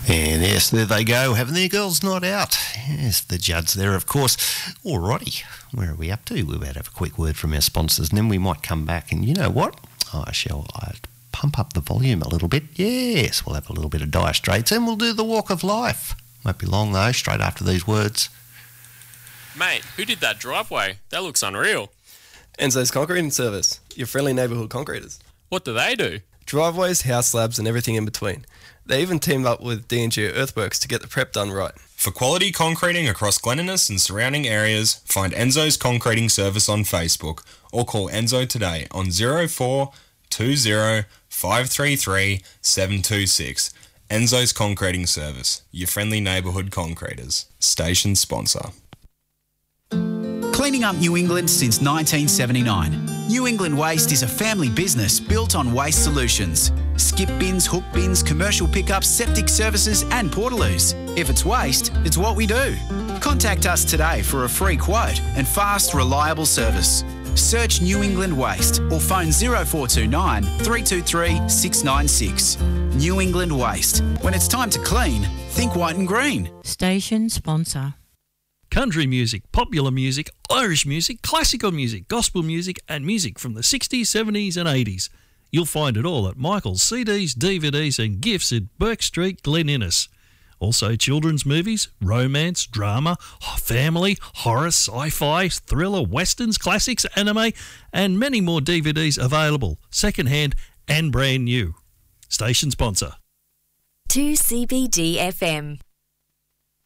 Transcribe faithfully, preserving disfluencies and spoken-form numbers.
And yes, there they go, having their girls' night out. Yes, the Judds there, of course. Alrighty, where are we up to? We're about to have a quick word from our sponsors, and then we might come back. And you know what? I shall I pump up the volume a little bit. Yes, we'll have a little bit of Dire Straits, and we'll do the Walk of Life. Won't be long, though, straight after these words. Mate, who did that driveway? That looks unreal. Enzo's Concreting Service, your friendly neighbourhood concreters. What do they do? Driveways, house slabs and everything in between. They even teamed up with D and G Earthworks to get the prep done right. For quality concreting across Glen Innes and surrounding areas, find Enzo's Concreting Service on Facebook or call Enzo today on zero four two zero five three three seven two six. Enzo's Concreting Service, your friendly neighbourhood concreters. Station sponsor. Cleaning up New England since nineteen seventy-nine. New England Waste is a family business built on waste solutions. Skip bins, hook bins, commercial pickups, septic services and portaloos. If it's waste, it's what we do. Contact us today for a free quote and fast, reliable service. Search New England Waste or phone zero four two nine three two three six nine six. New England Waste. When it's time to clean, think white and green. Station sponsor. Country music, popular music, Irish music, classical music, gospel music and music from the sixties, seventies and eighties. You'll find it all at Michael's C Ds, D V Ds and gifts at Burke Street, Glen Innes. Also children's movies, romance, drama, family, horror, sci-fi, thriller, westerns, classics, anime and many more D V Ds available, second-hand and brand new. Station sponsor. two C B D F M.